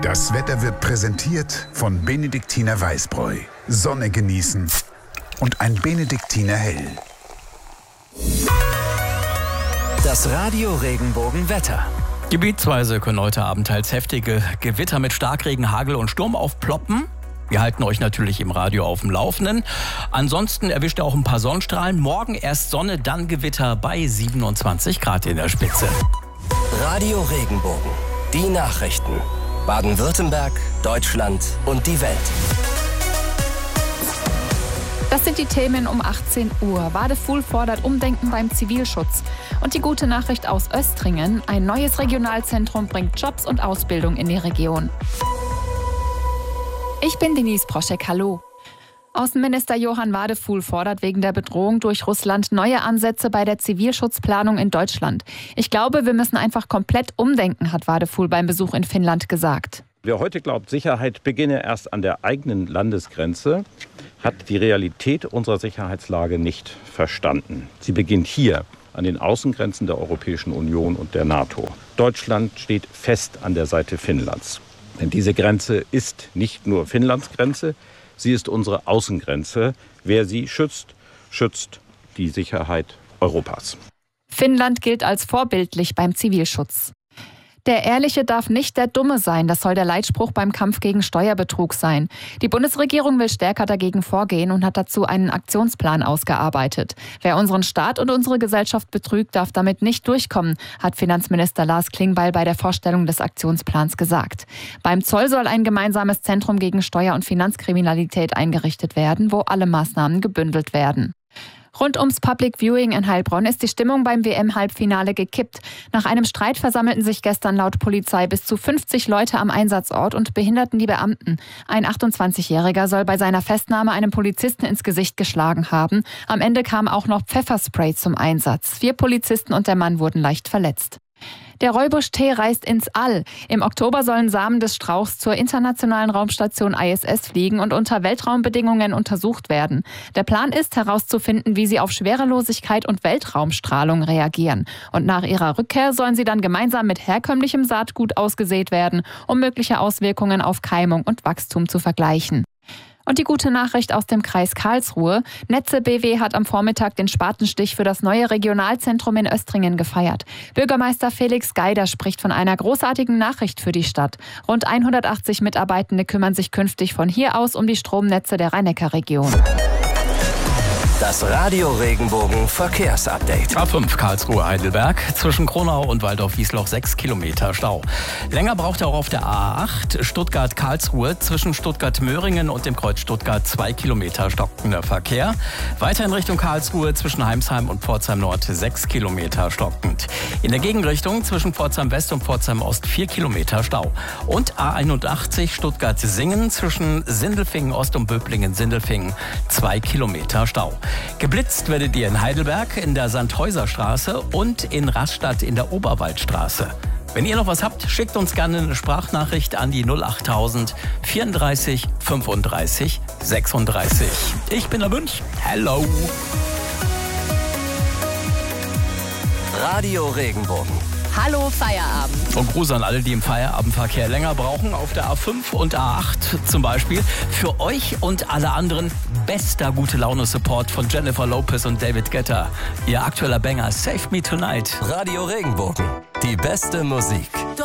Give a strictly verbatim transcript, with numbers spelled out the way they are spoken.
Das Wetter wird präsentiert von Benediktiner Weißbräu. Sonne genießen und ein Benediktiner Hell. Das Radio Regenbogen-Wetter. Gebietsweise können heute Abend teils heftige Gewitter mit Starkregen, Hagel und Sturm aufploppen. Wir halten euch natürlich im Radio auf dem Laufenden. Ansonsten erwischt ihr auch ein paar Sonnenstrahlen. Morgen erst Sonne, dann Gewitter bei siebenundzwanzig Grad in der Spitze. Radio Regenbogen. Die Nachrichten. Baden-Württemberg, Deutschland und die Welt. Das sind die Themen um achtzehn Uhr. Wadefuhl fordert Umdenken beim Zivilschutz. Und die gute Nachricht aus Östringen: Ein neues Regionalzentrum bringt Jobs und Ausbildung in die Region. Ich bin Denise Proschek, hallo. Außenminister Johann Wadefuhl fordert wegen der Bedrohung durch Russland neue Ansätze bei der Zivilschutzplanung in Deutschland. Ich glaube, wir müssen einfach komplett umdenken, hat Wadefuhl beim Besuch in Finnland gesagt. Wer heute glaubt, Sicherheit beginne erst an der eigenen Landesgrenze, hat die Realität unserer Sicherheitslage nicht verstanden. Sie beginnt hier, an den Außengrenzen der Europäischen Union und der NATO. Deutschland steht fest an der Seite Finnlands. Denn diese Grenze ist nicht nur Finnlands Grenze, sie ist unsere Außengrenze. Wer sie schützt, schützt die Sicherheit Europas. Finnland gilt als vorbildlich beim Zivilschutz. Der Ehrliche darf nicht der Dumme sein. Das soll der Leitspruch beim Kampf gegen Steuerbetrug sein. Die Bundesregierung will stärker dagegen vorgehen und hat dazu einen Aktionsplan ausgearbeitet. Wer unseren Staat und unsere Gesellschaft betrügt, darf damit nicht durchkommen, hat Finanzminister Lars Klingbeil bei der Vorstellung des Aktionsplans gesagt. Beim Zoll soll ein gemeinsames Zentrum gegen Steuer- und Finanzkriminalität eingerichtet werden, wo alle Maßnahmen gebündelt werden. Rund ums Public Viewing in Heilbronn ist die Stimmung beim W M-Halbfinale gekippt. Nach einem Streit versammelten sich gestern laut Polizei bis zu fünfzig Leute am Einsatzort und behinderten die Beamten. Ein achtundzwanzigjähriger soll bei seiner Festnahme einem Polizisten ins Gesicht geschlagen haben. Am Ende kam auch noch Pfefferspray zum Einsatz. Vier Polizisten und der Mann wurden leicht verletzt. Der Räubusch-Tee reist ins All. Im Oktober sollen Samen des Strauchs zur internationalen Raumstation I S S fliegen und unter Weltraumbedingungen untersucht werden. Der Plan ist, herauszufinden, wie sie auf Schwerelosigkeit und Weltraumstrahlung reagieren. Und nach ihrer Rückkehr sollen sie dann gemeinsam mit herkömmlichem Saatgut ausgesät werden, um mögliche Auswirkungen auf Keimung und Wachstum zu vergleichen. Und die gute Nachricht aus dem Kreis Karlsruhe: Netze B W hat am Vormittag den Spatenstich für das neue Regionalzentrum in Östringen gefeiert. Bürgermeister Felix Geider spricht von einer großartigen Nachricht für die Stadt. Rund hundertachtzig Mitarbeitende kümmern sich künftig von hier aus um die Stromnetze der Rhein-Neckar-Region. Das Radio Regenbogen Verkehrsupdate. A fünf Karlsruhe-Heidelberg, zwischen Kronau und Waldorf-Wiesloch sechs Kilometer Stau. Länger braucht er auch auf der A acht Stuttgart-Karlsruhe, zwischen Stuttgart-Möhringen und dem Kreuz Stuttgart zwei Kilometer stockender Verkehr. Weiter in Richtung Karlsruhe zwischen Heimsheim und Pforzheim Nord sechs Kilometer stockend. In der Gegenrichtung zwischen Pforzheim West und Pforzheim Ost vier Kilometer Stau. Und A einundachtzig Stuttgart-Singen zwischen Sindelfingen Ost und Böblingen-Sindelfingen zwei Kilometer Stau. Geblitzt werdet ihr in Heidelberg in der Sandhäuserstraße und in Rastatt in der Oberwaldstraße. Wenn ihr noch was habt, schickt uns gerne eine Sprachnachricht an die null achttausend vierunddreißig fünfunddreißig sechsunddreißig. Ich bin der Münch. Hello. Radio Regenbogen. Hallo Feierabend. Und Gruß an alle, die im Feierabendverkehr länger brauchen, auf der A fünf und A acht zum Beispiel. Für euch und alle anderen bester Gute-Laune-Support von Jennifer Lopez und David Guetta. Ihr aktueller Banger Save Me Tonight. Radio Regenbogen. Die beste Musik.